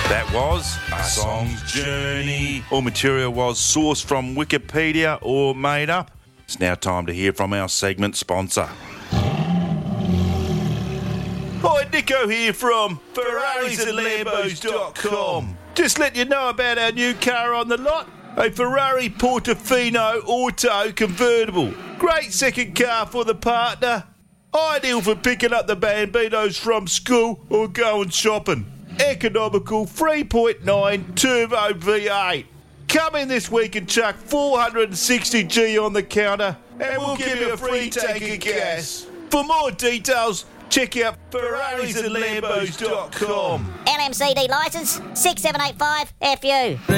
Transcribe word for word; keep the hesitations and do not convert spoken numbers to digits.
That was A Song's Journey. All material was sourced from Wikipedia or made up. It's now time to hear from our segment sponsor. Hi, Nico here from Ferraris and Lambos dot com. Just let you know about our new car on the lot, a Ferrari Portofino Auto Convertible. Great second car for the partner. Ideal for picking up the Bambinos from school or going shopping. Economical three point nine turbo V eight. Come in this week and chuck four hundred sixty G on the counter and we'll give you a free tank of gas. For more details, check out Ferraris and Lambos dot com. L M C D licence six seven eight five F U.